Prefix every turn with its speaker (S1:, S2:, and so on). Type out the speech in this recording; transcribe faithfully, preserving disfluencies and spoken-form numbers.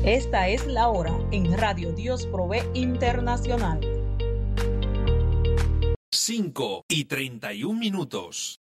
S1: Esta es la hora en Radio Dios Provee Internacional.
S2: cinco y treinta y un minutos.